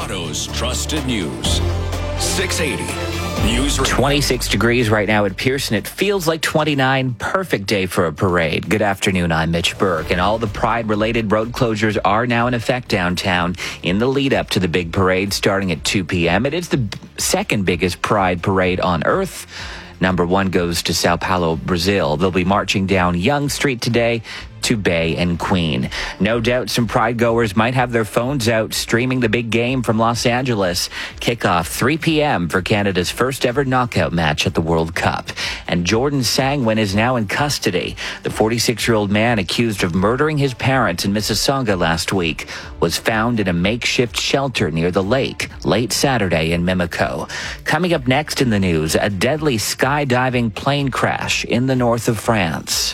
Toronto's trusted news. 680 News. 26 degrees right now at Pearson. It feels like 29. Perfect day for a parade. Good afternoon. I'm Mitch Burke. And all the Pride-related road closures are now in effect downtown in the lead up to the big parade starting at 2 p.m. It is the second biggest Pride parade on Earth. Number one goes to Sao Paulo, Brazil. They'll be marching down Yonge Street today to Bay and Queen. No doubt some Pride goers might have their phones out streaming the big game from Los Angeles. Kickoff 3 p.m. for Canada's first ever knockout match at the World Cup. And Jordan Sangwin is now in custody. The 46-year-old man accused of murdering his parents in Mississauga last week was found in a makeshift shelter near the lake late Saturday in Mimico. Coming up next in the news, a deadly skydiving plane crash in the north of France.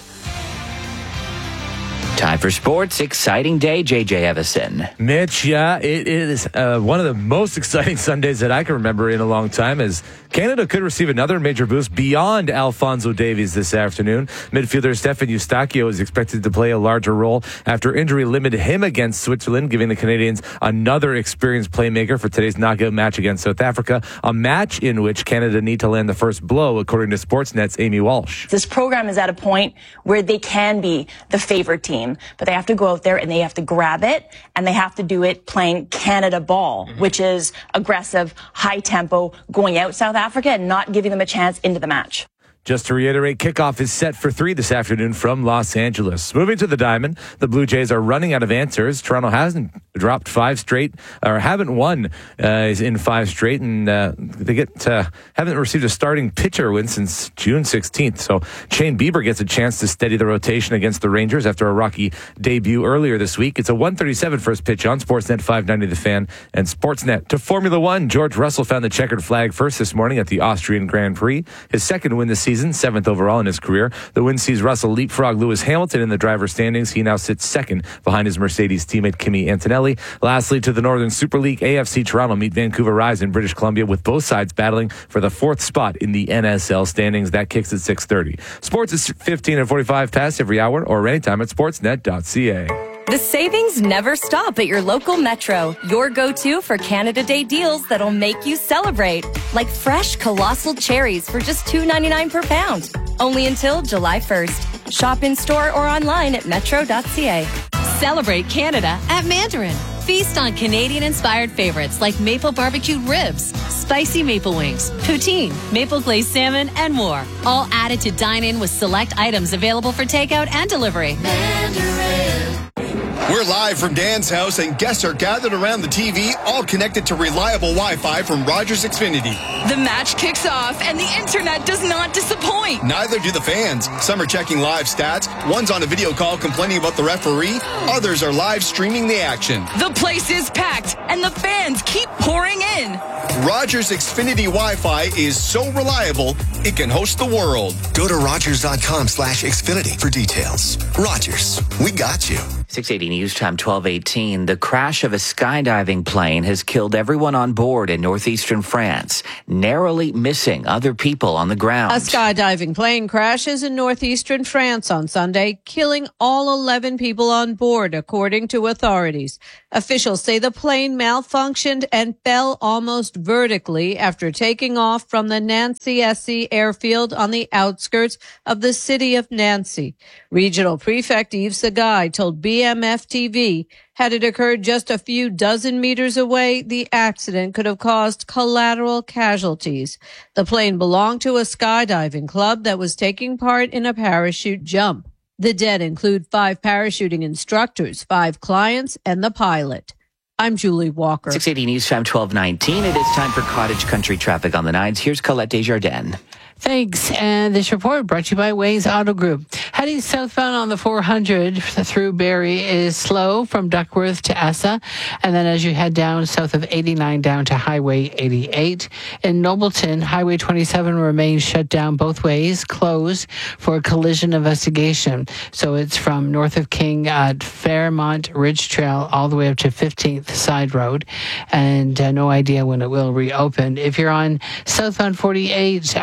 Time for sports. Exciting day, JJ Evison. Mitch, yeah, it is one of the most exciting Sundays that I can remember in a long time, as Canada could receive another major boost beyond Alphonso Davies this afternoon. Midfielder Stefan Eustáquio is expected to play a larger role after injury limited him against Switzerland, giving the Canadians another experienced playmaker for today's knockout match against South Africa, a match in which Canada need to land the first blow, according to Sportsnet's Amy Walsh. This program is at a point where they can be the favorite team, but they have to go out there and they have to grab it, and they have to do it playing Canada ball, which is aggressive, high tempo, going out South Africa and not giving them a chance into the match. Just to reiterate, kickoff is set for 3 this afternoon from Los Angeles. Moving to the Diamond, the Blue Jays are running out of answers. Toronto hasn't dropped 5 straight, or haven't won in 5 straight, and they haven't received a starting pitcher win since June 16th. So Shane Bieber gets a chance to steady the rotation against the Rangers after a rocky debut earlier this week. It's a 1:37 first pitch on Sportsnet 590 The Fan and Sportsnet. To Formula One, George Russell found the checkered flag first this morning at the Austrian Grand Prix. His second win this season, 7th overall in his career. The win sees Russell leapfrog Lewis Hamilton in the driver's standings. He now sits second behind his Mercedes teammate Kimi Antonelli. Lastly, to the Northern Super League, AFC Toronto meet Vancouver Rise in British Columbia, with both sides battling for the 4th spot in the NSL standings. That kicks at 6:30. Sports is 15 and 45 past every hour or anytime at sportsnet.ca. The savings never stop at your local Metro. Your go-to for Canada Day deals that'll make you celebrate. Like fresh colossal cherries for just $2.99 per pound. Only until July 1st. Shop in store or online at metro.ca. Celebrate Canada at Mandarin. Feast on Canadian-inspired favorites like maple barbecued ribs, spicy maple wings, poutine, maple glazed salmon, and more. All added to dine in with select items available for takeout and delivery. Mandarin. We're live from Dan's house, and guests are gathered around the TV, all connected to reliable Wi-Fi from Rogers Xfinity. The match kicks off, and the internet does not disappoint. Neither do the fans. Some are checking live stats. One's on a video call complaining about the referee. Others are live streaming the action. The place is packed, and the fans keep pouring in. Rogers Xfinity Wi-Fi is so reliable, it can host the world. Go to Rogers.com/Xfinity for details. Rogers, we got you. 680 News Time, 12:18. The crash of a skydiving plane has killed everyone on board in northeastern France, narrowly missing other people on the ground. A skydiving plane crashes in northeastern France on Sunday, killing all 11 people on board, according to authorities. Officials say the plane malfunctioned and fell almost vertically after taking off from the Nancy-Essy airfield on the outskirts of the city of Nancy. Regional Prefect Yves Sagai told BMF-TV, had it occurred just a few dozen meters away, the accident could have caused collateral casualties. The plane belonged to a skydiving club that was taking part in a parachute jump. The dead include 5 parachuting instructors, 5 clients, and the pilot. I'm Julie Walker. 680 News Time, 12:19. It is time for cottage country traffic on the 9s. Here's Colette Desjardins. Thanks. And this report brought to you by Ways Auto Group. Heading southbound on the 400 through Barrie is slow from Duckworth to Essa. And then as you head down south of 89 down to Highway 88. In Nobleton, Highway 27 remains shut down both ways, closed for a collision investigation. So it's from north of King at Fairmont Ridge Trail all the way up to 15th Side Road. And no idea when it will reopen. If you're on southbound 48 at Baldwin,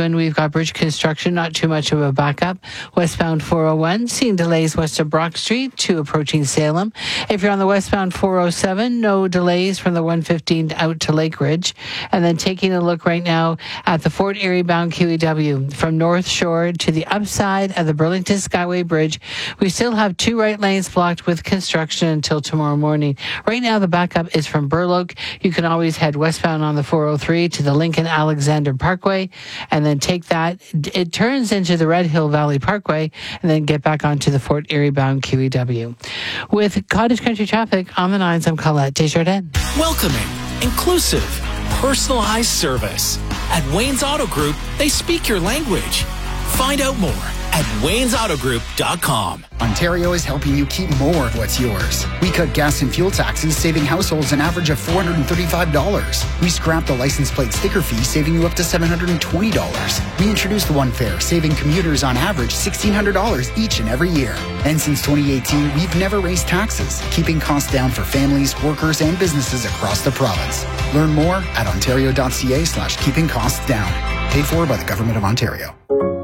Saskatchewan, we've got bridge construction, not too much of a backup. Westbound 401, seeing delays west of Brock Street to approaching Salem. If you're on the westbound 407, no delays from the 115 out to Lake Ridge. And then taking a look right now at the Fort Erie bound QEW from North Shore to the upside of the Burlington Skyway Bridge. We still have 2 right lanes blocked with construction until tomorrow morning. Right now, the backup is from Burloak. You can always head westbound on the 403 to the Lincoln Alexander Parkway and then take that. It turns into the Red Hill Valley Parkway and then get back onto the Fort Erie bound QEW. With Cottage Country traffic on the 9s, I'm Colette Desjardins. Welcoming, inclusive, personalized service. At Wayne's Auto Group, they speak your language. Find out more at waynesautogroup.com. Ontario is helping you keep more of what's yours. We cut gas and fuel taxes, saving households an average of $435. We scrapped the license plate sticker fee, saving you up to $720. We introduced One Fare, saving commuters on average $1,600 each and every year. And since 2018, we've never raised taxes, keeping costs down for families, workers, and businesses across the province. Learn more at ontario.ca/keeping costs down. Paid for by the Government of Ontario.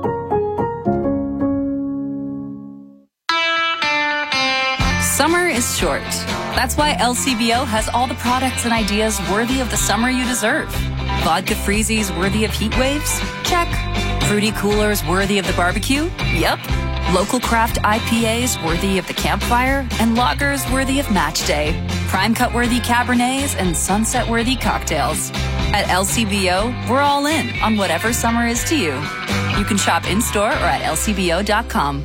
Summer is short. That's why LCBO has all the products and ideas worthy of the summer you deserve. Vodka freezies worthy of heat waves? Check. Fruity coolers worthy of the barbecue? Yep. Local craft IPAs worthy of the campfire? And lagers worthy of match day. Prime cut worthy Cabernets and sunset worthy cocktails. At LCBO, we're all in on whatever summer is to you. You can shop in-store or at lcbo.com.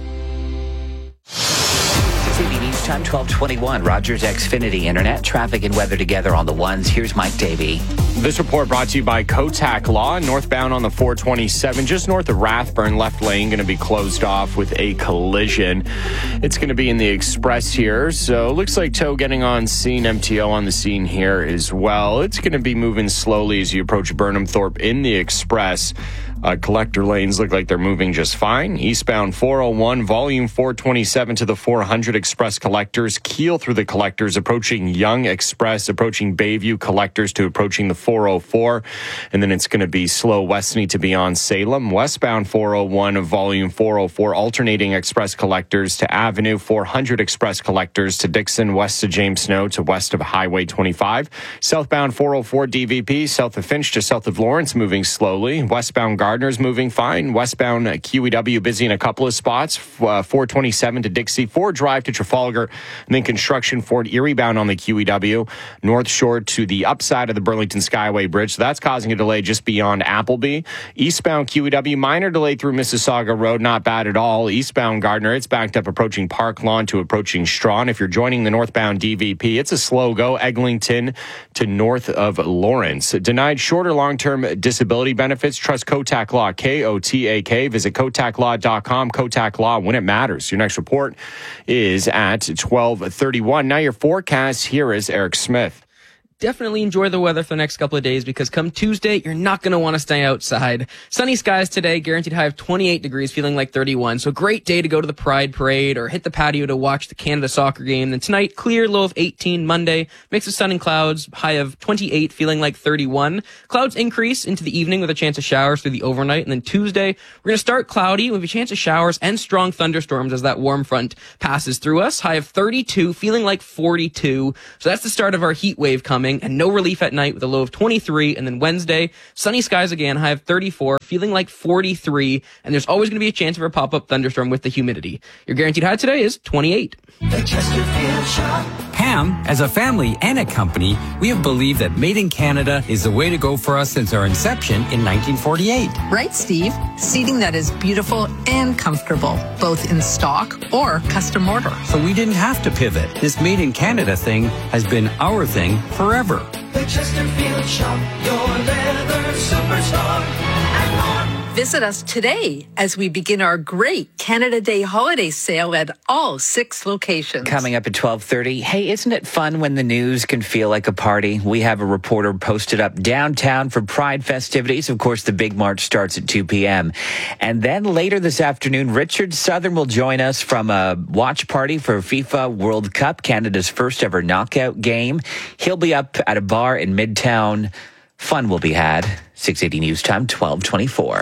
CB News Time 1221. Rogers Xfinity Internet. Traffic and weather together on the ones. Here's Mike Davey. This report brought to you by Kotak Law. Northbound on the 427, just north of Rathburn, left lane going to be closed off with a collision. It's going to be in the express here. So it looks like tow getting on scene, MTO on the scene here as well. It's going to be moving slowly as you approach Burnham Thorpe in the express. Collector lanes look like they're moving just fine. Eastbound 401, volume 427 to the 400 express collectors. Keel through the collectors, approaching Young Express, approaching Bayview collectors to approaching the 404. And then it's going to be slow Westney to beyond Salem. Westbound 401, volume 404, alternating express collectors to Avenue 400 express collectors to Dixon, west of James Snow to west of Highway 25. Southbound 404 DVP, south of Finch to south of Lawrence, moving slowly. Westbound Gardner's moving fine. Westbound QEW busy in a couple of spots. 427 to Dixie, Ford Drive to Trafalgar, and then construction Fort Erie bound on the QEW. North Shore to the upside of the Burlington Skyway Bridge. So that's causing a delay just beyond Appleby. Eastbound QEW, minor delay through Mississauga Road. Not bad at all. Eastbound Gardner, it's backed up approaching Park Lawn to approaching Strawn. If you're joining the northbound DVP, it's a slow go. Eglinton to north of Lawrence. Denied short or long-term disability benefits. Trust Kotak Law, Kotak. Visit kotaklaw.com. Kotak Law, when it matters. Your next report is at 12:31. Now your forecast. Here is Eric Smith. Definitely enjoy the weather for the next couple of days because come Tuesday, you're not going to want to stay outside. Sunny skies today, guaranteed high of 28 degrees, feeling like 31. So a great day to go to the Pride Parade or hit the patio to watch the Canada soccer game. Then tonight, clear, low of 18. Monday, mix of sun and clouds, high of 28, feeling like 31. Clouds increase into the evening with a chance of showers through the overnight. And then Tuesday, we're going to start cloudy with a chance of showers and strong thunderstorms as that warm front passes through us. High of 32, feeling like 42. So that's the start of our heat wave coming. And no relief at night with a low of 23. And then Wednesday, sunny skies again, high of 34, feeling like 43. And there's always going to be a chance of a pop-up thunderstorm with the humidity. Your guaranteed high today is 28. The Chesterfield Shop. Ham, as a family and a company, we have believed that Made in Canada is the way to go for us since our inception in 1948. Right, Steve? Seating that is beautiful and comfortable, both in stock or custom order. So we didn't have to pivot. This Made in Canada thing has been our thing forever. The Chesterfield Shop, your leather superstar, and more. Visit us today as we begin our great Canada Day holiday sale at all 6 locations. Coming up at 12:30. Hey, isn't it fun when the news can feel like a party? We have a reporter posted up downtown for Pride festivities. Of course, the big march starts at 2 p.m. And then later this afternoon, Richard Southern will join us from a watch party for FIFA World Cup, Canada's first ever knockout game. He'll be up at a bar in Midtown. Fun will be had. 680 News Time, 12:24.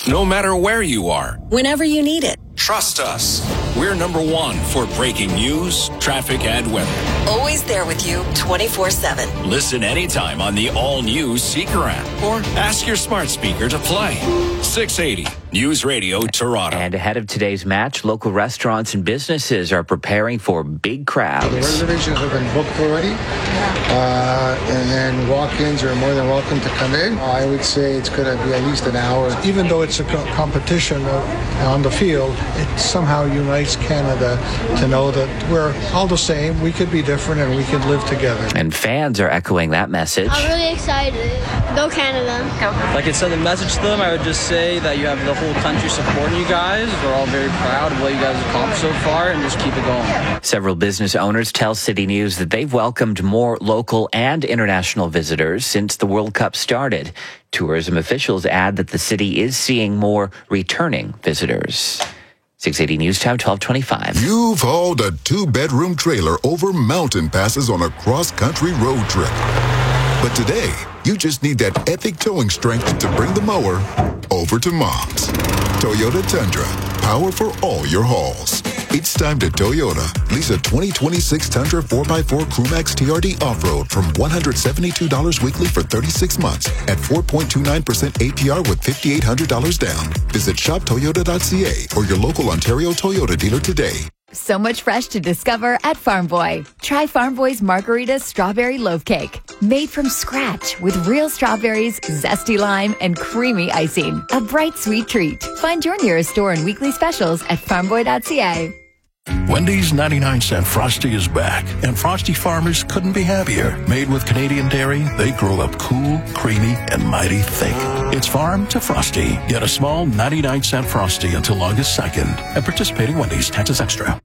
no matter where you are. Whenever you need it. Trust us. We're number one for breaking news, traffic, and weather. Always there with you 24/7. Listen anytime on the all-new Seeker app or ask your smart speaker to play. 680 News Radio Toronto. And ahead of today's match, local restaurants and businesses are preparing for big crowds. The reservations have been booked already, and then walk-ins are more than welcome to come in. I would say it's going to be at least an hour. Even though it's a competition on the field, it somehow unites Canada to know that we're all the same, we could be different, and we could live together. And fans are echoing that message. I'm really excited. Go Canada. If I could send a message to them, I would just say that you have the whole country supporting you guys. We're all very proud of what you guys have accomplished so far, and just keep it going. Several business owners tell City News that they've welcomed more local and international visitors since the World Cup started. Tourism officials add that the city is seeing more returning visitors. 680 News Time, 1225. You've hauled a 2-bedroom trailer over mountain passes on a cross-country road trip. But today, you just need that epic towing strength to bring the mower over to Mom's. Toyota Tundra, power for all your hauls. It's time to Toyota. Lease a 2026 Tundra 4x4 Crewmax TRD Off-Road from $172 weekly for 36 months at 4.29% APR with $5,800 down. Visit shoptoyota.ca or your local Ontario Toyota dealer today. So much fresh to discover at Farm Boy. Try Farm Boy's Margarita Strawberry Loaf Cake. Made from scratch with real strawberries, zesty lime, and creamy icing. A bright, sweet treat. Find your nearest store and weekly specials at farmboy.ca. Wendy's 99-cent Frosty is back, and Frosty farmers couldn't be happier. Made with Canadian dairy, they grow up cool, creamy, and mighty thick. It's farm to Frosty. Get a small 99-cent Frosty until August 2nd. At participating Wendy's, taxes extra.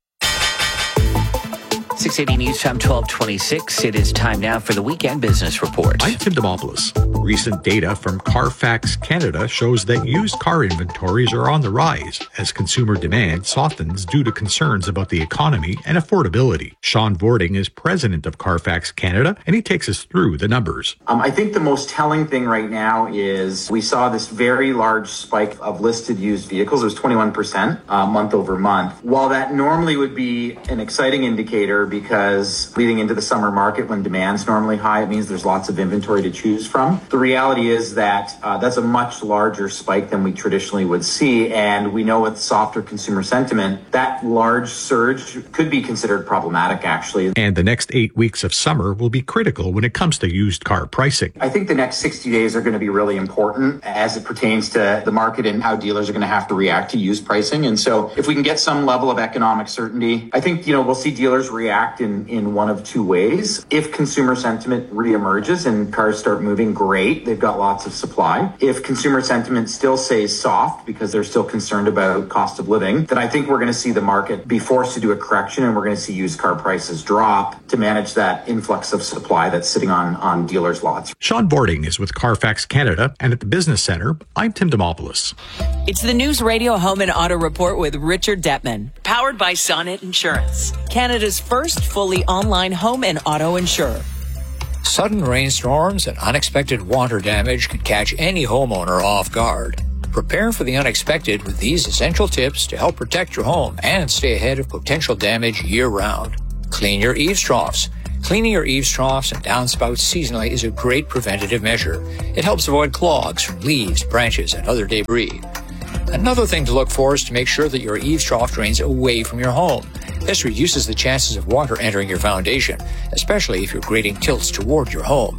680 News Time, 1226. It is time now for the Weekend Business Report. I'm Tim Demopoulos. Recent data from Carfax Canada shows that used car inventories are on the rise as consumer demand softens due to concerns about the economy and affordability. Sean Vording is president of Carfax Canada, and he takes us through the numbers. I think the most telling thing right now is we saw this very large spike of listed used vehicles. It was 21% month over month. While that normally would be an exciting indicator because leading into the summer market when demand's normally high, it means there's lots of inventory to choose from. The reality is that that's a much larger spike than we traditionally would see. And we know with softer consumer sentiment, that large surge could be considered problematic, actually. And the next 8 weeks of summer will be critical when it comes to used car pricing. I think the next 60 days are going to be really important as it pertains to the market and how dealers are going to have to react to used pricing. And so if we can get some level of economic certainty, I think, we'll see dealers react in one of two ways. If consumer sentiment reemerges and cars start moving, great. They've got lots of supply. If consumer sentiment still stays soft because they're still concerned about cost of living, then I think we're going to see the market be forced to do a correction, and we're going to see used car prices drop to manage that influx of supply that's sitting on dealers' lots. Sean Vording is with Carfax Canada, and at the Business Center, I'm Tim Demopoulos. It's the News Radio Home and Auto Report with Richard Detman, powered by Sonnet Insurance, Canada's first fully online home and auto insurer. Sudden rainstorms and unexpected water damage can catch any homeowner off guard. Prepare for the unexpected with these essential tips to help protect your home and stay ahead of potential damage year-round. Clean your eaves troughs. Cleaning your eaves troughs and downspouts seasonally is a great preventative measure. It helps avoid clogs from leaves, branches, and other debris. Another thing to look for is to make sure that your eaves trough drains away from your home. This reduces the chances of water entering your foundation, especially if your grading tilts toward your home.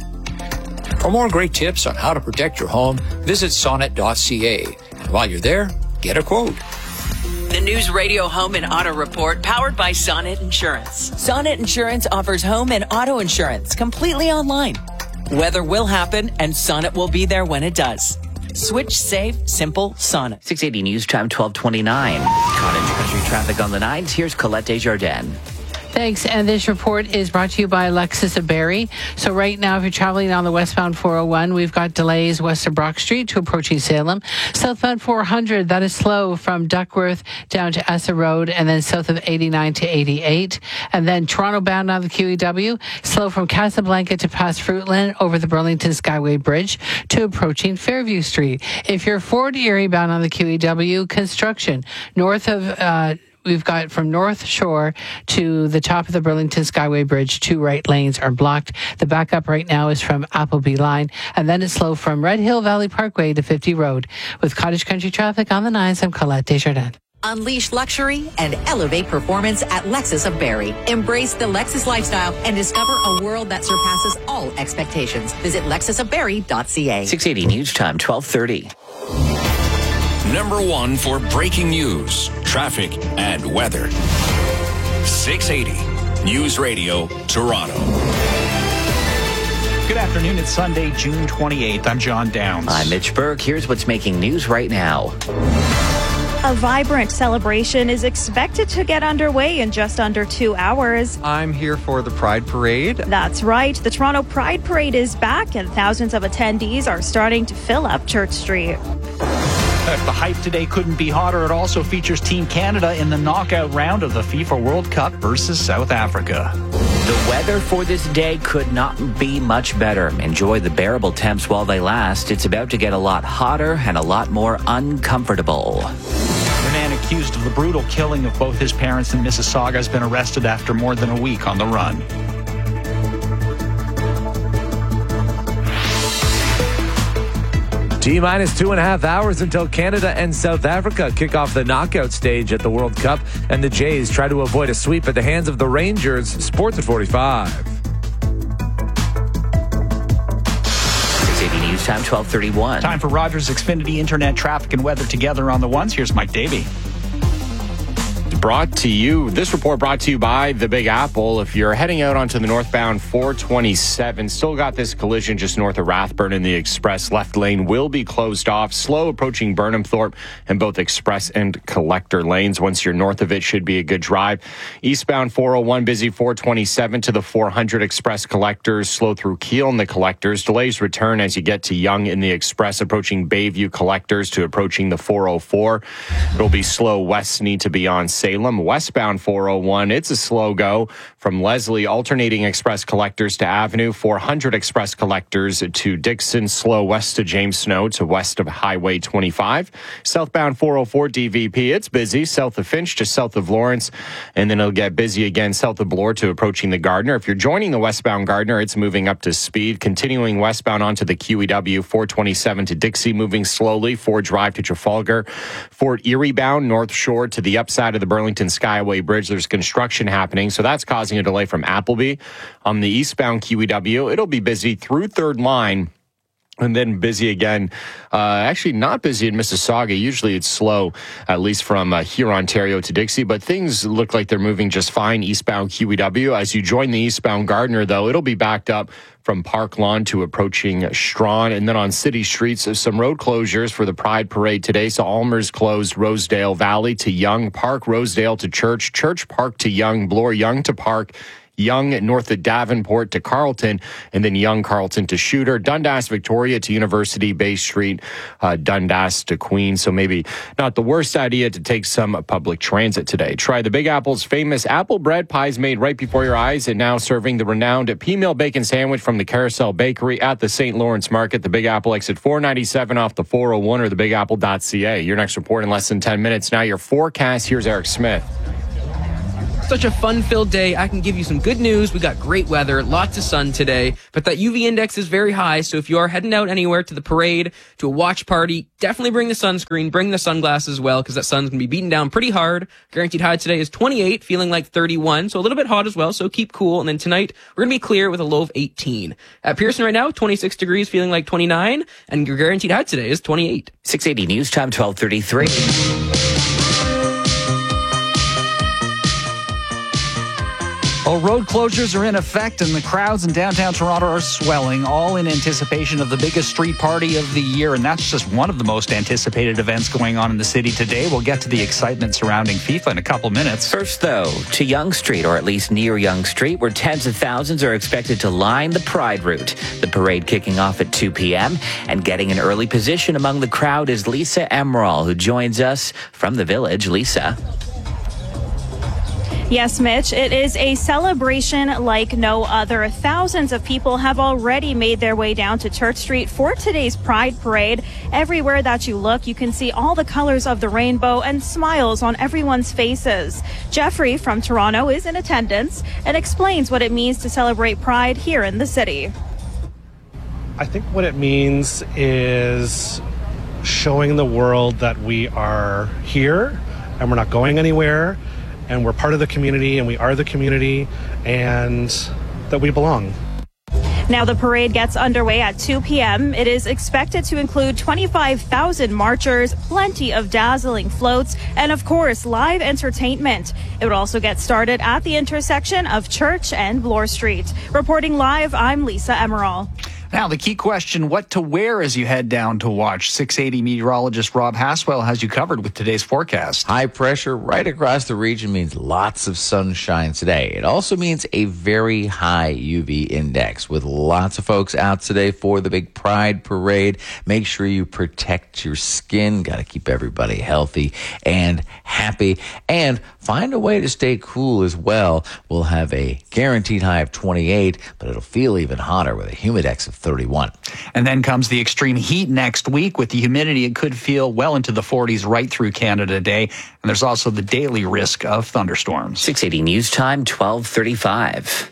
For more great tips on how to protect your home, visit sonnet.ca. And while you're there, get a quote. The News Radio Home and Auto Report, powered by Sonnet Insurance. Sonnet Insurance offers home and auto insurance completely online. Weather will happen, and Sonnet will be there when it does. Switch, save, simple, Sonnet. 680 News Time, 1229. Cottage Country traffic on the 9s. Here's Colette Desjardins. Thanks. And this report is brought to you by Lexus of Barrie. So right now, if you're traveling on the westbound 401, we've got delays west of Brock Street to approaching Salem. Southbound 400, that is slow from Duckworth down to Essa Road, and then south of 89 to 88. And then Toronto bound on the QEW, slow from Casablanca to past Fruitland over the Burlington Skyway Bridge to approaching Fairview Street. If you're Fort Erie bound on the QEW, construction north of we've got from North Shore to the top of the Burlington Skyway Bridge, 2 right lanes are blocked. The backup right now is from Appleby Line, and then it's slow from Red Hill Valley Parkway to 50 Road. With Cottage Country traffic on the 9s, I'm Colette Desjardins. Unleash luxury and elevate performance at Lexus of Barrie. Embrace the Lexus lifestyle and discover a world that surpasses all expectations. Visit lexusofbarrie.ca. 680 News Time, 12:30. Number 1 for breaking news, traffic, and weather. 680 News Radio, Toronto. Good afternoon. It's Sunday, June 28th. I'm John Downs. I'm Mitch Burke. Here's what's making news right now. A vibrant celebration is expected to get underway in just under 2 hours. I'm here for the Pride Parade. That's right. The Toronto Pride Parade is back, and thousands of attendees are starting to fill up Church Street. The hype today couldn't be hotter. It also features Team Canada in the knockout round of the FIFA World Cup versus South Africa. The weather for this day could not be much better. Enjoy the bearable temps while they last. It's about to get a lot hotter and a lot more uncomfortable. The man accused of the brutal killing of both his parents in Mississauga has been arrested after more than a week on the run. T-minus 2.5 hours until Canada and South Africa kick off the knockout stage at the World Cup, and the Jays try to avoid a sweep at the hands of the Rangers. Sports at 45. 680 News Time, 12:31. Time for Rogers Xfinity Internet traffic and weather together on the ones. Here's Mike Davey. This report brought to you by the Big Apple. If you're heading out onto the northbound 427, still got this collision just north of Rathburn, and the express left lane will be closed off. Slow approaching Burnham Thorpe and both express and collector lanes. Once you're north of it, should be a good drive. Eastbound 401 busy 427 to the 400 express collectors. Slow through Keele and the collectors. Delays return as you get to Yonge in the express, approaching Bayview collectors to approaching the 404. It'll be slow west, need to be on Salem. Westbound 401, it's a slow go from Leslie, alternating express collectors to Avenue, 400 express collectors to Dixon, slow west to James Snow to west of Highway 25. Southbound 404 DVP, it's busy south of Finch to south of Lawrence, and then it'll get busy again south of Bloor to approaching the Gardner. If you're joining the westbound Gardner, it's moving up to speed. Continuing westbound onto the QEW, 427 to Dixie, moving slowly. Ford Drive to Trafalgar. Fort Erie bound North Shore to the upside of the Burlington Skyway Bridge. There's construction happening, so that's causing a delay from Appleby. On the eastbound QEW, it'll be busy through Third Line, and then busy again. Actually not busy in Mississauga. Usually it's slow, at least from here, Ontario to Dixie, but things look like they're moving just fine eastbound QEW. As you join the eastbound Gardner, though, it'll be backed up from Park Lawn to approaching Strawn. And then on city streets, some road closures for the Pride Parade today. So Almer's closed Rosedale Valley to Yonge, Park Rosedale to Church, Church Park to Yonge, Bloor Yonge to Park, Yonge north of Davenport to Carleton, and then Yonge Carleton to Shooter, Dundas Victoria to University, Bay Street, Dundas to Queen. So maybe not the worst idea to take some public transit today. Try the Big Apple's famous apple bread pies made right before your eyes, and now serving the renowned P-Mill Bacon Sandwich from the Carousel Bakery at the St. Lawrence Market. The Big Apple exit 497 off the 401 or thebigapple.ca. Your next report in less than 10 minutes. Now your forecast. Here's Eric Smith. Such a fun-filled day. I can give you some good news. We got great weather, lots of sun today, but that UV index is very high, so if you are heading out anywhere to the parade, to a watch party, definitely bring the sunscreen, bring the sunglasses as well, because that sun's going to be beating down pretty hard. Guaranteed high today is 28, feeling like 31, so a little bit hot as well, so keep cool. And then tonight, we're going to be clear with a low of 18. At Pearson right now, 26 degrees, feeling like 29, and your guaranteed high today is 28. 680 News Time, 12:33. Well, road closures are in effect, and the crowds in downtown Toronto are swelling, all in anticipation of the biggest street party of the year. And that's just one of the most anticipated events going on in the city today. We'll get to the excitement surrounding FIFA in a couple minutes. First, though, to Yonge Street, or at least near Yonge Street, where tens of thousands are expected to line the Pride route. The parade kicking off at 2 p.m. and getting an early position among the crowd is Lisa Emerald, who joins us from the Village. Lisa. Yes, Mitch, it is a celebration like no other. Thousands of people have already made their way down to Church Street for today's Pride Parade. Everywhere that you look, you can see all the colors of the rainbow and smiles on everyone's faces. Jeffrey from Toronto is in attendance and explains what it means to celebrate Pride here in the city. I think what it means is showing the world that we are here and we're not going anywhere. And we're part of the community, and we are the community, and that we belong. Now the parade gets underway at 2 p.m. It is expected to include 25,000 marchers, plenty of dazzling floats, and of course, live entertainment. It would also get started at the intersection of Church and Bloor Street. Reporting live, I'm Lisa Emerald. Now, the key question, what to wear as you head down to watch. 680 meteorologist Rob Haswell has you covered with today's forecast. High pressure right across the region means lots of sunshine today. It also means a very high UV index with lots of folks out today for the big Pride Parade. Make sure you protect your skin. Got to keep everybody healthy and happy. And find a way to stay cool as well. We'll have a guaranteed high of 28, but it'll feel even hotter with a humidex of 31. And then comes the extreme heat next week. With the humidity, it could feel well into the 40s right through Canada today. And there's also the daily risk of thunderstorms. 680 News Time, 12:35.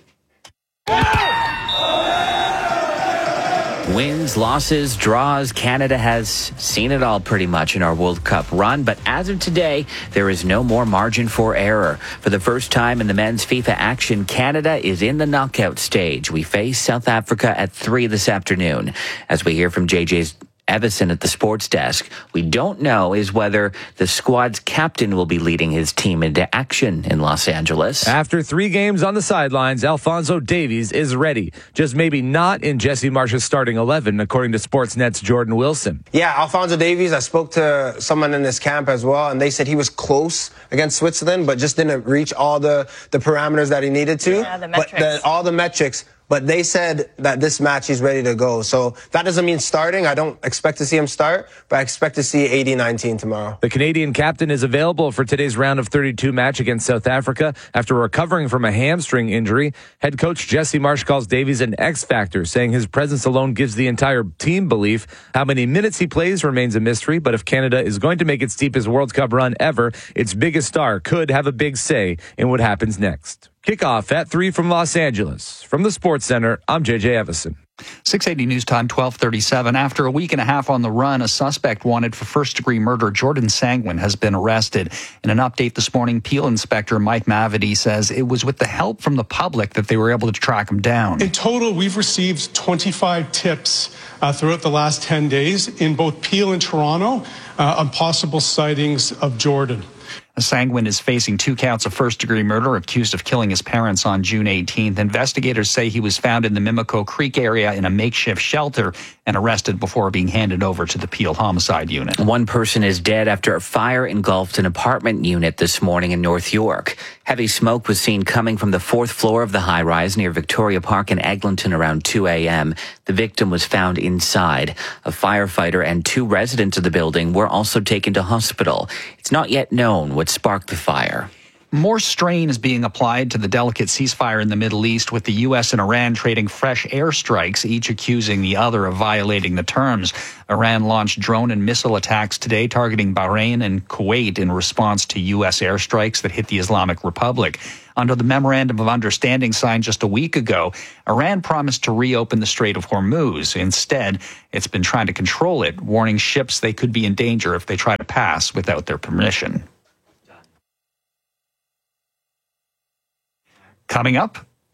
Wins, losses, draws. Canada has seen it all pretty much in our World Cup run. But as of today, there is no more margin for error. For the first time in the men's FIFA action, Canada is in the knockout stage. We face South Africa at 3 this afternoon. As we hear from JJ's Evison at the sports desk, we don't know is whether the squad's captain will be leading his team into action in Los Angeles. After 3 games on the sidelines, Alphonso Davies is ready. Just maybe not in Jesse Marsh's starting 11, according to Sportsnet's Jordan Wilson. Yeah, Alphonso Davies, I spoke to someone in this camp as well, and they said he was close against Switzerland, but just didn't reach all the parameters that he needed to. Yeah, the metrics. All the metrics. But they said that this match he's ready to go. So that doesn't mean starting. I don't expect to see him start, but I expect to see 80-19 tomorrow. The Canadian captain is available for today's round of 32 match against South Africa after recovering from a hamstring injury. Head coach Jesse Marsh calls Davies an X factor, saying his presence alone gives the entire team belief. How many minutes he plays remains a mystery, but if Canada is going to make its deepest World Cup run ever, its biggest star could have a big say in what happens next. Kickoff at 3 from Los Angeles. From the Sports Center, I'm JJ Evison. 680 News Time, 12:37. After a week and a half on the run, a suspect wanted for first-degree murder, Jordan Sangwin, has been arrested. In an update this morning, Peel Inspector Mike Mavity says it was with the help from the public that they were able to track him down. In total, we've received 25 tips throughout the last 10 days in both Peel and Toronto on possible sightings of Jordan. Sangwin is facing 2 counts of first-degree murder, accused of killing his parents on June 18th. Investigators say he was found in the Mimico Creek area in a makeshift shelter and arrested before being handed over to the Peel Homicide Unit. 1 person is dead after a fire engulfed an apartment unit this morning in North York. Heavy smoke was seen coming from the 4th floor of the high-rise near Victoria Park in Eglinton around 2 a.m. The victim was found inside. A firefighter and 2 residents of the building were also taken to hospital. It's not yet known what sparked the fire. More strain is being applied to the delicate ceasefire in the Middle East, with the U.S. and Iran trading fresh airstrikes, each accusing the other of violating the terms. Iran launched drone and missile attacks today targeting Bahrain and Kuwait in response to U.S. airstrikes that hit the Islamic Republic. Under the Memorandum of Understanding signed just a week ago, Iran promised to reopen the Strait of Hormuz. Instead, it's been trying to control it, warning ships they could be in danger if they try to pass without their permission. Coming up,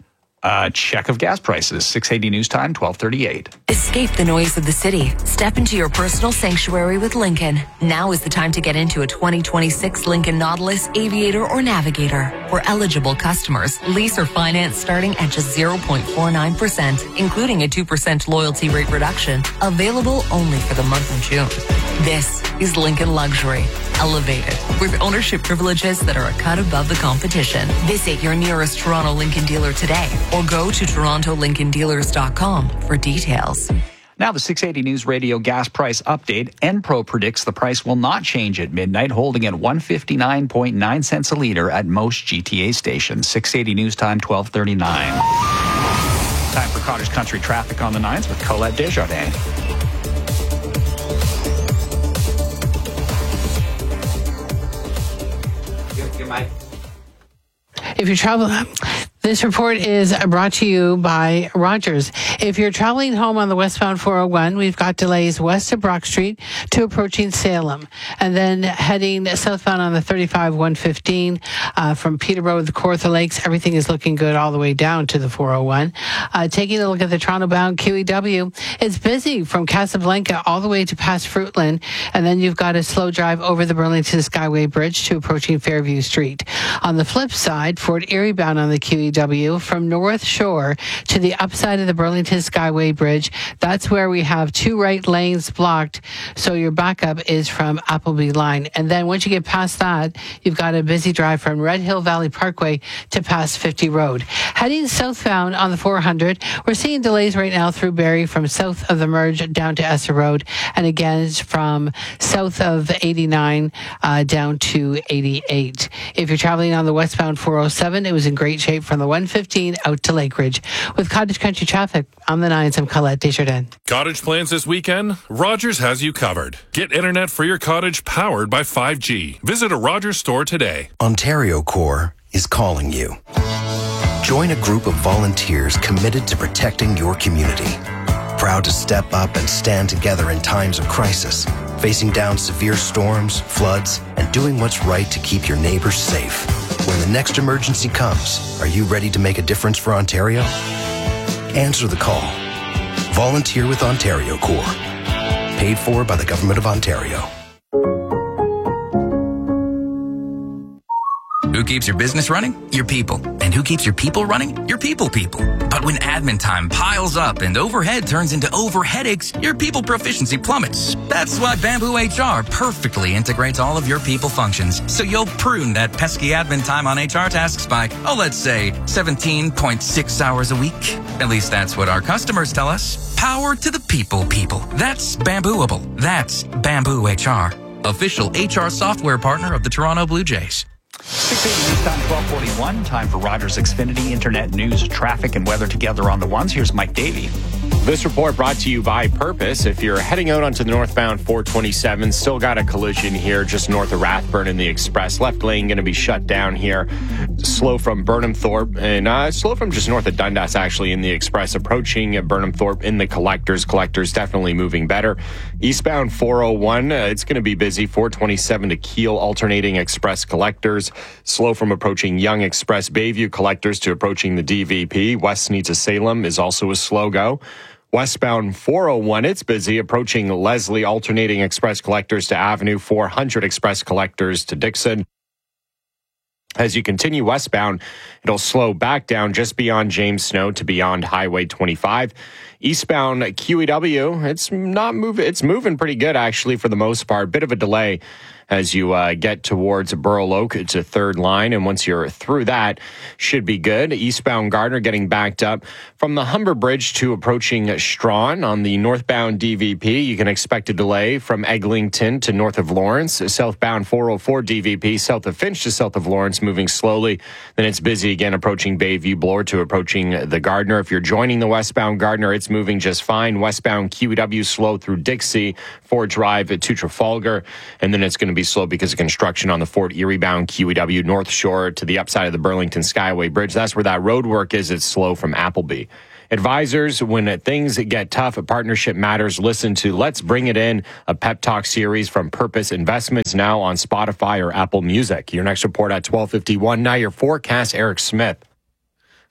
Check of gas prices. 680 News Time, 12:38. Escape the noise of the city. Step into your personal sanctuary with Lincoln. Now is the time to get into a 2026 Lincoln Nautilus, Aviator, or Navigator. For eligible customers, lease or finance starting at just 0.49%, including a 2% loyalty rate reduction. Available only for the month of June. This is Lincoln Luxury. Elevated, with ownership privileges that are a cut above the competition. Visit your nearest Toronto Lincoln dealer today or go to torontolincolndealers.com for details. Now the 680 News Radio gas price update. Enpro predicts the price will not change at midnight, holding at 159.9 cents a liter at most GTA stations. 680 News Time, 12:39. Time for Cottage Country traffic on the 9s with Colette Desjardins. If you're traveling, this report is brought to you by Rogers. If you're traveling home on the westbound 401, we've got delays west of Brock Street to approaching Salem. And then heading southbound on the 35-115 from Peterborough to Kawartha Lakes, everything is looking good all the way down to the 401. Taking a look at the Toronto-bound QEW, it's busy from Casablanca all the way to past Fruitland. And then you've got a slow drive over the Burlington Skyway Bridge to approaching Fairview Street. On the flip side, Fort Erie bound on the QEW from North Shore to the upside of the Burlington Skyway Bridge. That's where we have 2 right lanes blocked. So your backup is from Appleby Line. And then once you get past that, you've got a busy drive from Red Hill Valley Parkway to past 50 Road. Heading southbound on the 400, we're seeing delays right now through Barrie from south of the merge down to Esser Road. And again, from south of 89 down to 88. If you're traveling on the westbound 407, it was in great shape from the 115 out to Lake Ridge. With Cottage Country traffic on the 9s, I'm Colette Desjardins. Cottage plans this weekend? Rogers has you covered. Get internet for your cottage powered by 5G. Visit a Rogers store today. Ontario Corps is calling you. Join a group of volunteers committed to protecting your community. Proud to step up and stand together in times of crisis, facing down severe storms, floods, and doing what's right to keep your neighbors safe. When the next emergency comes, are you ready to make a difference for Ontario? Answer the call. Volunteer with Ontario Corps. Paid for by the Government of Ontario. Who keeps your business running? Your people. And who keeps your people running? Your people. But when admin time piles up and overhead turns into overheadaches, your people proficiency plummets. That's why Bamboo HR perfectly integrates all of your people functions. So you'll prune that pesky admin time on HR tasks by, let's say 17.6 hours a week. At least that's what our customers tell us. Power to the people. That's Bambooable. That's Bamboo HR. Official HR software partner of the Toronto Blue Jays. 680 News Time, 12:41. Time for Rogers Xfinity Internet news, traffic, and weather together on the 1s. Here's Mike Davey. This report brought to you by Purpose. If you're heading out onto the northbound 427, still got a collision here just north of Rathburn in the Express. Left lane going to be shut down here. Slow from Burnhamthorpe and slow from just north of Dundas, actually, in the Express. Approaching Burnhamthorpe in the Collectors. Collectors definitely moving better. Eastbound 401, it's going to be busy. 427 to Kiel, alternating Express Collectors. Slow from approaching Young Express Bayview Collectors to approaching the DVP. Westney to Salem is also a slow go. Westbound 401, it's busy, approaching Leslie, alternating Express Collectors to Avenue, 400 Express Collectors to Dixon. As you continue westbound, it'll slow back down just beyond James Snow to beyond Highway 25. Eastbound QEW, it's moving pretty good, actually, for the most part. Bit of a delay as you get towards Burl Oak. It's a third line, and once you're through that, should be good. Eastbound Gardner getting backed up from the Humber Bridge to approaching Strawn. On the northbound DVP, you can expect a delay from Eglinton to north of Lawrence. Southbound 404 DVP, south of Finch to south of Lawrence, moving slowly. Then it's busy again approaching Bayview Bloor to approaching the Gardner. If you're joining the westbound Gardner, it's moving just fine. Westbound QEW slow through Dixie, Fort Drive to Trafalgar, and then it's going to be slow because of construction on the Fort Erie bound QEW North Shore to the upside of the Burlington Skyway Bridge. That's where that road work is. It's slow from Appleby. Advisors, when things get tough, a partnership matters. Listen to Let's Bring It In, a pep talk series from Purpose Investments, now on Spotify or Apple Music. Your next report at 12:51. Now your forecast, Eric Smith.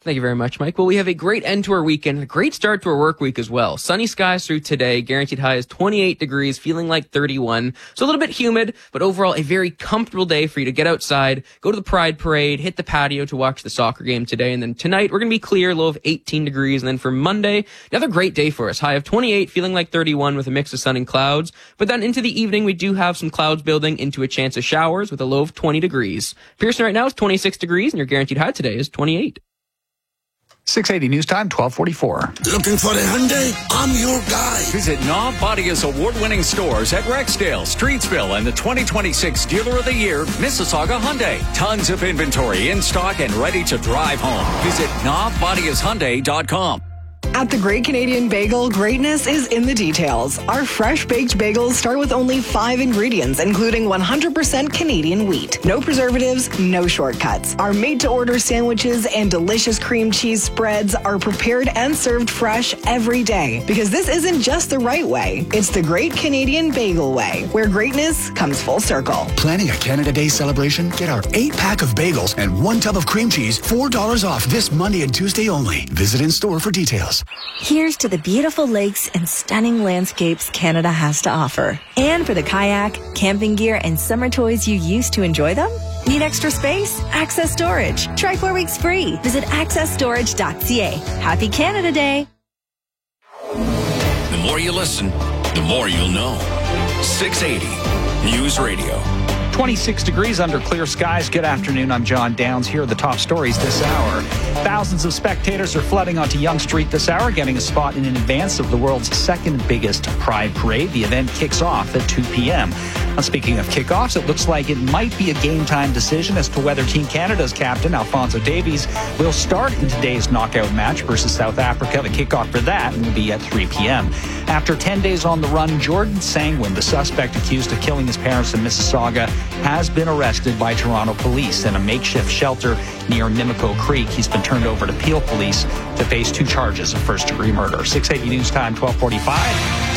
Thank you very much, Mike. Well, we have a great end to our weekend, a great start to our work week as well. Sunny skies through today, guaranteed high is 28 degrees, feeling like 31. So a little bit humid, but overall a very comfortable day for you to get outside, go to the Pride Parade, hit the patio to watch the soccer game today. And then tonight, we're going to be clear, low of 18 degrees. And then for Monday, another great day for us. High of 28, feeling like 31 with a mix of sun and clouds. But then into the evening, we do have some clouds building into a chance of showers with a low of 20 degrees. Pearson right now is 26 degrees, and your guaranteed high today is 28. 680 News Time, 1244. Looking for the Hyundai? I'm your guy. Visit Knob Bodia's award-winning stores at Rexdale, Streetsville, and the 2026 Dealer of the Year, Mississauga Hyundai. Tons of inventory in stock and ready to drive home. Visit knobbodiashyundai.com. At the Great Canadian Bagel, greatness is in the details. Our fresh baked bagels start with only 5 ingredients, including 100% Canadian wheat. No preservatives, no shortcuts. Our made-to-order sandwiches and delicious cream cheese spreads are prepared and served fresh every day. Because this isn't just the right way, it's the Great Canadian Bagel way, where greatness comes full circle. Planning a Canada Day celebration? Get our 8-pack of bagels and 1 tub of cream cheese, $4 off this Monday and Tuesday only. Visit in-store for details. Here's to the beautiful lakes and stunning landscapes Canada has to offer. And for the kayak, camping gear, and summer toys you use to enjoy them? Need extra space? Access Storage. Try 4 weeks free. Visit accessstorage.ca. Happy Canada Day. The more you listen, the more you'll know. 680 News Radio. 26 degrees under clear skies. Good afternoon. I'm John Downs. Here are the top stories this hour. Thousands of spectators are flooding onto Yonge Street this hour, getting a spot in advance of the world's second biggest Pride Parade. The event kicks off at 2 p.m. Now, speaking of kickoffs, it looks like it might be a game-time decision as to whether Team Canada's captain, Alphonso Davies, will start in today's knockout match versus South Africa. The kickoff for that will be at 3 p.m. After 10 days on the run, Jordan Sangwin, the suspect accused of killing his parents in Mississauga, has been arrested by Toronto police in a makeshift shelter near Nimico Creek. He's been turned over to Peel Police to face 2 charges of first-degree murder. 680 News Time, 1245.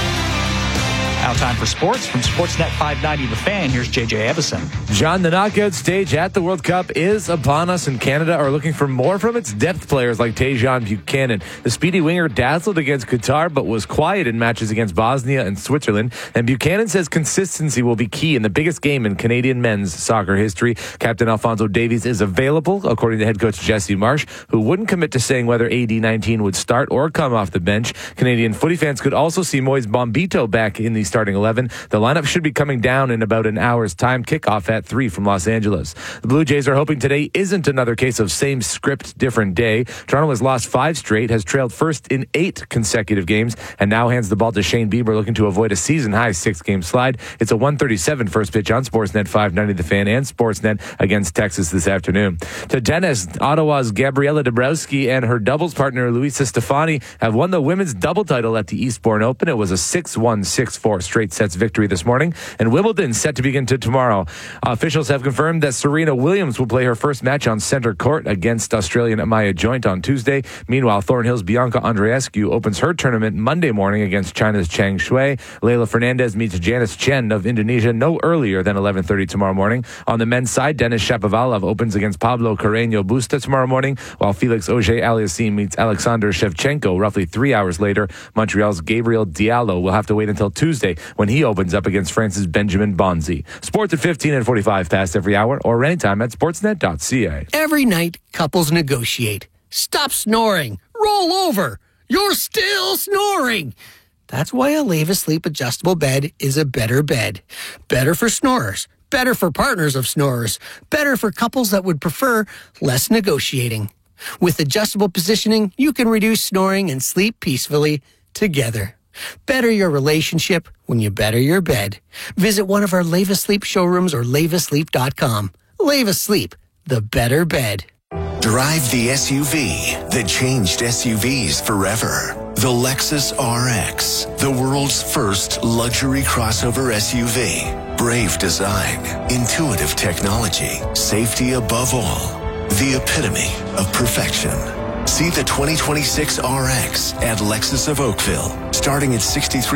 Now time for sports. From Sportsnet 590 The Fan, here's JJ Evison. John, the knockout stage at the World Cup is upon us, and Canada are looking for more from its depth players like Tajon Buchanan. The speedy winger dazzled against Qatar, but was quiet in matches against Bosnia and Switzerland. And Buchanan says consistency will be key in the biggest game in Canadian men's soccer history. Captain Alphonso Davies is available, according to head coach Jesse Marsh, who wouldn't commit to saying whether AD19 would start or come off the bench. Canadian footy fans could also see Moise Bombito back in the starting 11. The lineup should be coming down in about an hour's time. Kickoff at 3 from Los Angeles. The Blue Jays are hoping today isn't another case of same script, different day. Toronto has lost 5 straight, has trailed first in 8 consecutive games, and now hands the ball to Shane Bieber, looking to avoid a season-high 6-game slide. It's a 1:37 first pitch on Sportsnet 590 The Fan and Sportsnet against Texas this afternoon. To tennis, Ottawa's Gabriela Dabrowski and her doubles partner Luisa Stefani have won the women's double title at the Eastbourne Open. It was a 6-1, 6-4 straight sets victory this morning, and Wimbledon set to begin tomorrow. Officials have confirmed that Serena Williams will play her first match on center court against Australian Maya Joint on Tuesday. Meanwhile, Thornhill's Bianca Andreescu opens her tournament Monday morning against China's Chang Shui. Leyla Fernandez meets Janice Chen of Indonesia no earlier than 11:30 tomorrow morning. On the men's side, Denis Shapovalov opens against Pablo Carreño Busta tomorrow morning, while Felix Auger-Aliassime meets Alexander Shevchenko roughly 3 hours later. Montreal's Gabriel Diallo will have to wait until Tuesday when he opens up against France's Benjamin Bonzi. Sports at 15 and 45 past every hour or anytime at sportsnet.ca. Every night, couples negotiate. Stop snoring. Roll over. You're still snoring. That's why a Leva Sleep adjustable bed is a better bed. Better for snorers. Better for partners of snorers. Better for couples that would prefer less negotiating. With adjustable positioning, you can reduce snoring and sleep peacefully together. Better your relationship when you better your bed. Visit one of our Leva Sleep showrooms or levasleep.com. Leva Sleep, the better bed. Drive the SUV that changed SUVs forever. The Lexus RX, the world's first luxury crossover SUV. Brave design, intuitive technology, safety above all. The epitome of perfection. See the 2026 RX at Lexus of Oakville, starting at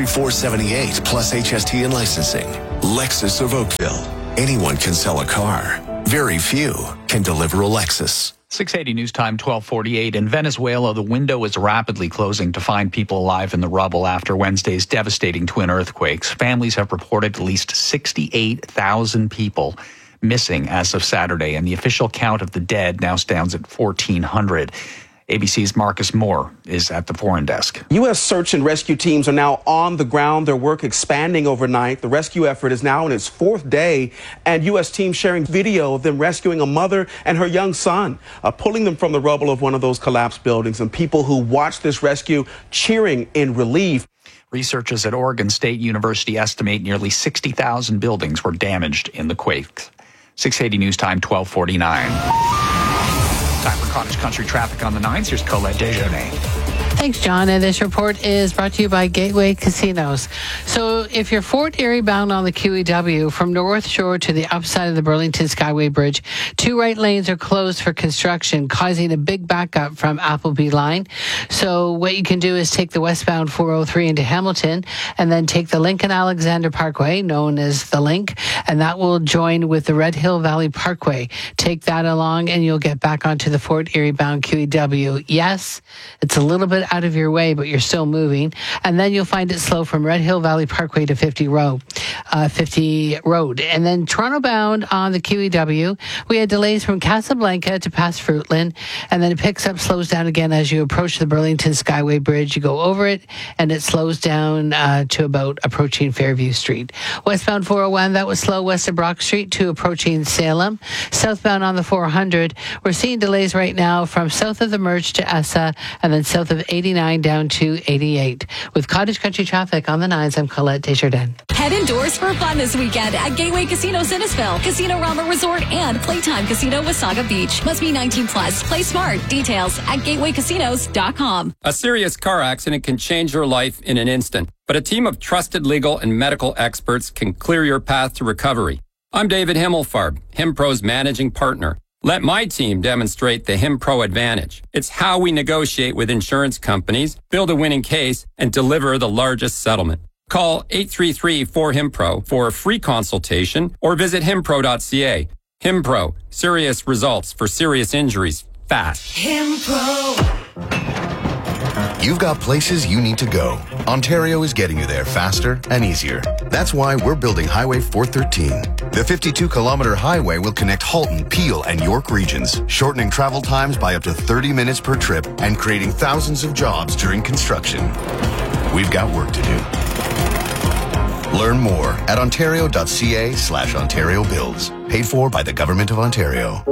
$63,478 plus HST and licensing. Lexus of Oakville. Anyone can sell a car. Very few can deliver a Lexus. 680 News Time, 1248. In Venezuela, the window is rapidly closing to find people alive in the rubble after Wednesday's devastating twin earthquakes. Families have reported at least 68,000 people missing as of Saturday, and the official count of the dead now stands at 1,400. ABC's Marcus Moore is at the foreign desk. U.S. search and rescue teams are now on the ground, their work expanding overnight. The rescue effort is now in its 4th day, and U.S. teams sharing video of them rescuing a mother and her young son, pulling them from the rubble of one of those collapsed buildings, and people who watched this rescue cheering in relief. Researchers at Oregon State University estimate nearly 60,000 buildings were damaged in the quakes. 680 News Time, 1249. Time for Cottage Country traffic on the 9s. Here's Colette Desjardins. Thanks, John. And this report is brought to you by Gateway Casinos. So if you're Fort Erie bound on the QEW from North Shore to the upside of the Burlington Skyway Bridge, 2 right lanes are closed for construction, causing a big backup from Appleby Line. So what you can do is take the westbound 403 into Hamilton and then take the Lincoln Alexander Parkway, known as the Link, and that will join with the Red Hill Valley Parkway. Take that along and you'll get back onto the Fort Erie bound QEW. Yes, it's a little bit out of your way, but you're still moving. And then you'll find it slow from Red Hill Valley Parkway to 50 Road. And then Toronto bound on the QEW, we had delays from Casablanca to past Fruitland, and then it picks up, slows down again as you approach the Burlington Skyway Bridge. You go over it, and it slows down to about approaching Fairview Street. Westbound 401, that was slow west of Brock Street to approaching Salem. Southbound on the 400, we're seeing delays right now from south of the Merge to Essa, and then south of 89 down to 88. With Cottage Country traffic on the 9s, I'm Colette Desjardins. Head indoors for fun this weekend at Gateway Casino Innisfil, Casino Rama Resort, and Playtime Casino Wasaga Beach. Must be 19 plus. Play smart. Details at gatewaycasinos.com. A serious car accident can change your life in an instant, but a team of trusted legal and medical experts can clear your path to recovery. I'm David Himmelfarb, HimPro's managing partner. Let my team demonstrate the HimPro advantage. It's how we negotiate with insurance companies, build a winning case, and deliver the largest settlement. Call 833-4HIMPRO for a free consultation or visit himpro.ca. HimPro, serious results for serious injuries fast. HimPro. You've got places you need to go. Ontario is getting you there faster and easier. That's why we're building Highway 413. The 52-kilometer highway will connect Halton, Peel, and York regions, shortening travel times by up to 30 minutes per trip and creating thousands of jobs during construction. We've got work to do. Learn more at ontario.ca/Ontario Builds. Paid for by the Government of Ontario.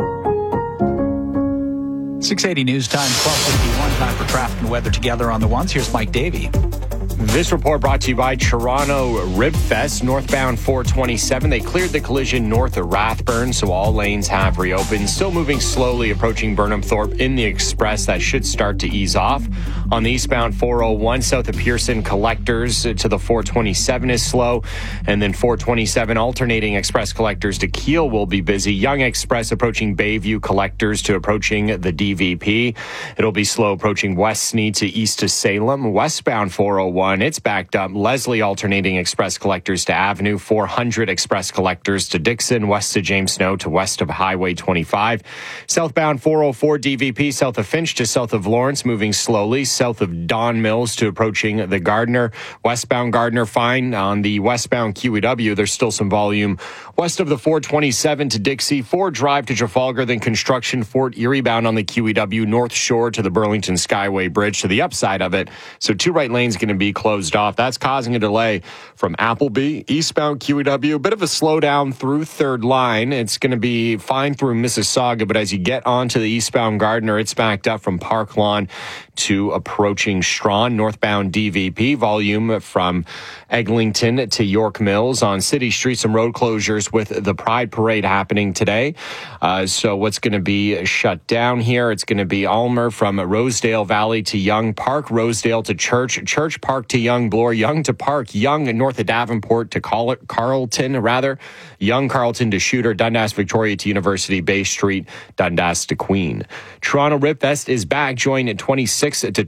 680 News Time, 1251. Time for traffic and weather together on the 1s. Here's Mike Davey. This report brought to you by Toronto Ribfest, northbound 427. They cleared the collision north of Rathburn, so all lanes have reopened. Still moving slowly, approaching Burnham Thorpe in the express. That should start to ease off. On the eastbound 401, south of Pearson, collectors to the 427 is slow. And then 427 alternating express collectors to Kiel will be busy. Young Express approaching Bayview, collectors to approaching the DVP. It'll be slow approaching West Sneed to east to Salem. Westbound 401, it's backed up. Leslie alternating express collectors to Avenue. 400 express collectors to Dixon, west to James Snow to west of Highway 25. Southbound 404 DVP, south of Finch to south of Lawrence, moving slowly. South of Don Mills to approaching the Gardner. Westbound Gardner fine. On the westbound QEW, there's still some volume west of the 427 to Dixie. 4 Drive to Trafalgar, then construction. Fort Erie bound on the QEW, North Shore to the Burlington Skyway Bridge to the upside of it. So 2 right lanes going to be closed off. That's causing a delay from Appleby, eastbound QEW. A bit of a slowdown through 3rd line. It's going to be fine through Mississauga, but as you get onto the eastbound Gardner, it's backed up from Park Lawn to approaching Strawn. Northbound DVP, volume from Eglinton to York Mills. On City Street, some road closures with the Pride Parade happening today. So what's going to be shut down here? It's going to be Ulmer from Rosedale Valley to Young Park, Rosedale to Church, Church Park to Young Bloor, Young to Park, Young north of Davenport to Carleton, Young Carleton to Shooter, Dundas Victoria to University Bay Street, Dundas to Queen. Toronto Ribfest is back. Join at 26 to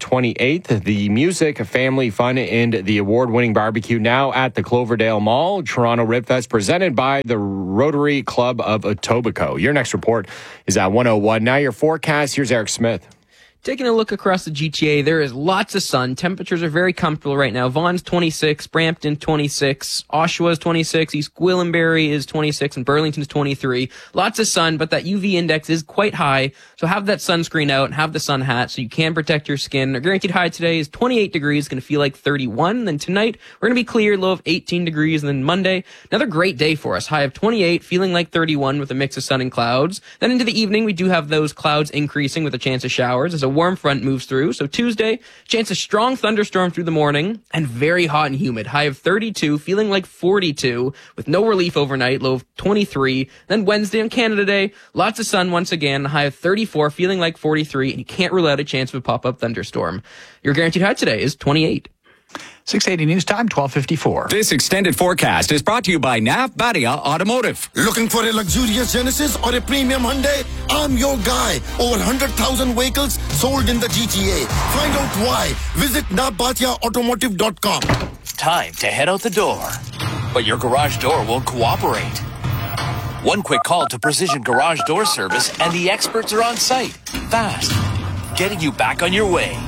28th. The music, family fun, and the award-winning barbecue now at the Cloverdale Mall. Toronto Ribfest presented by the Rotary Club of Etobicoke. Your next report is at 1:01. Now your forecast. Here's Eric Smith. Taking a look across the GTA, there is lots of sun. Temperatures are very comfortable right now. Vaughan's 26, Brampton 26, Oshawa's 26, East Gwillimbury is 26, and Burlington's 23. Lots of sun, but that UV index is quite high. So have that sunscreen out and have the sun hat so you can protect your skin. Our guaranteed high today is 28 degrees, going to feel like 31. Then tonight, we're going to be clear, low of 18 degrees. And then Monday, another great day for us. High of 28, feeling like 31 with a mix of sun and clouds. Then into the evening, we do have those clouds increasing with a chance of showers as a warm front moves through. So Tuesday, chance of strong thunderstorm through the morning and very hot and humid. High of 32, feeling like 42 with no relief overnight, low of 23. Then Wednesday on Canada Day, lots of sun once again, high of 34, feeling like 43, and you can't rule out a chance of a pop-up thunderstorm. Your guaranteed high today is 28. 680 News Time, 12:54. This extended forecast is brought to you by Nav Badia Automotive. Looking for a luxurious Genesis or a premium Hyundai? I'm your guy. Over 100,000 vehicles sold in the GTA. Find out why. Visit navbatiaautomotive.com. Time to head out the door, but your garage door won't cooperate. One quick call to Precision Garage Door Service and the experts are on site. Fast. Getting you back on your way.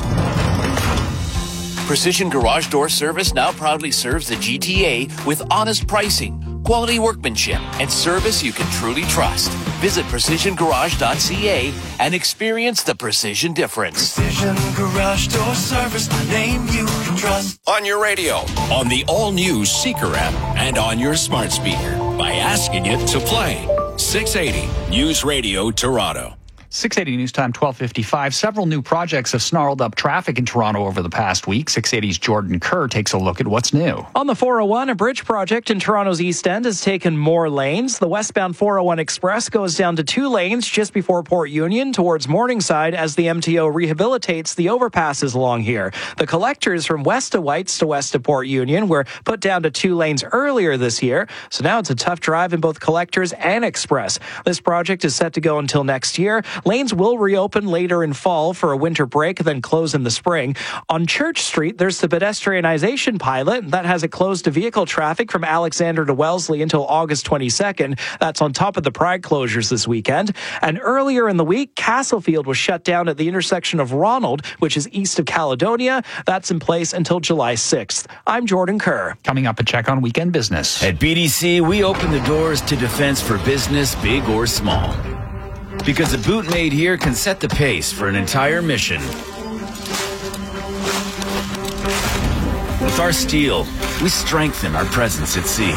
Precision Garage Door Service now proudly serves the GTA with honest pricing, quality workmanship, and service you can truly trust. Visit precisiongarage.ca and experience the precision difference. Precision Garage Door Service, the name you can trust. On your radio, on the all-new Seeker app, and on your smart speaker by asking it to play. 680 News Radio Toronto. 680 News Time, 12:55. Several new projects have snarled up traffic in Toronto over the past week. 680's Jordan Kerr takes a look at what's new. On the 401, a bridge project in Toronto's East End has taken more lanes. The westbound 401 Express goes down to 2 lanes just before Port Union towards Morningside as the MTO rehabilitates the overpasses along here. The collectors from west to Whites to west of Port Union were put down to 2 lanes earlier this year, so now it's a tough drive in both collectors and Express. This project is set to go until next year. Lanes will reopen later in fall for a winter break, then close in the spring. On Church Street, there's the pedestrianization pilot that has it closed to vehicle traffic from Alexander to Wellesley until August 22nd. That's on top of the Pride closures this weekend. And earlier in the week, Castlefield was shut down at the intersection of Ronald, which is east of Caledonia. That's in place until July 6th. I'm Jordan Kerr. Coming up, a check on weekend business. At BDC, we open the doors to defense for business, big or small. Because a boot made here can set the pace for an entire mission. With our steel, we strengthen our presence at sea.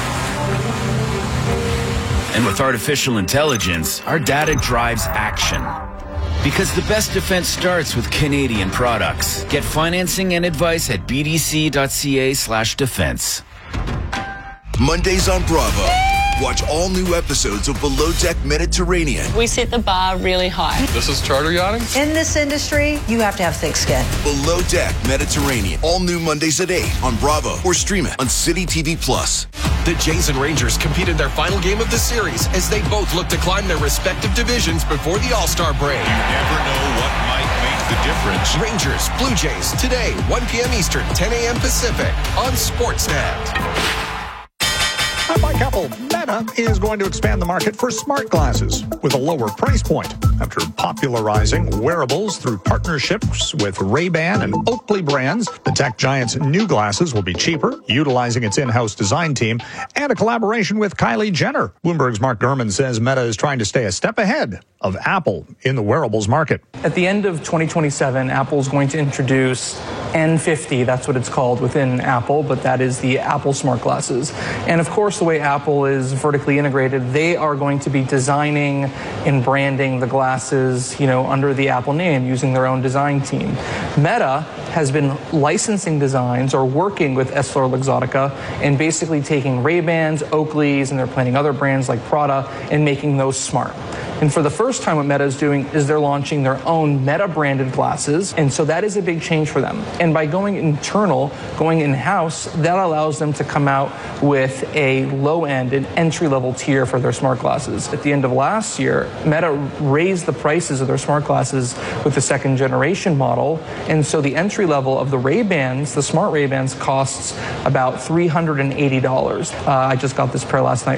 And with artificial intelligence, our data drives action. Because the best defense starts with Canadian products. Get financing and advice at bdc.ca/defense. Mondays on Bravo. Watch all new episodes of Below Deck Mediterranean. We set the bar really high. This is charter yachting? In this industry, you have to have thick skin. Below Deck Mediterranean. All new Mondays at 8 on Bravo or stream it on City TV Plus. The Jays and Rangers competed their final game of the series as they both look to climb their respective divisions before the All-Star break. You never know what might make the difference. Rangers, Blue Jays, today, 1 p.m. Eastern, 10 a.m. Pacific on Sportsnet. I'm Mike Apple. Meta is going to expand the market for smart glasses with a lower price point. After popularizing wearables through partnerships with Ray-Ban and Oakley brands, the tech giant's new glasses will be cheaper, utilizing its in-house design team, and a collaboration with Kylie Jenner. Bloomberg's Mark Gurman says Meta is trying to stay a step ahead of Apple in the wearables market. At the end of 2027, Apple's going to introduce N50, that's what it's called within Apple, but that is the Apple smart glasses. And of course, the way Apple is vertically integrated, they are going to be designing and branding the glasses, under the Apple name, using their own design team. Meta has been licensing designs or working with EssilorLuxottica and basically taking Ray-Bans, Oakleys, and they're planning other brands like Prada and making those smart. And for the first time, what Meta is doing is they're launching their own Meta-branded glasses. And so that is a big change for them. And by going internal, going in-house, that allows them to come out with a low-end and entry-level tier for their smart glasses. At the end of last year, Meta raised the prices of their smart glasses with the second generation model. And so the entry level of the Ray-Bans, the smart Ray-Bans, costs about $380. I just got this pair last night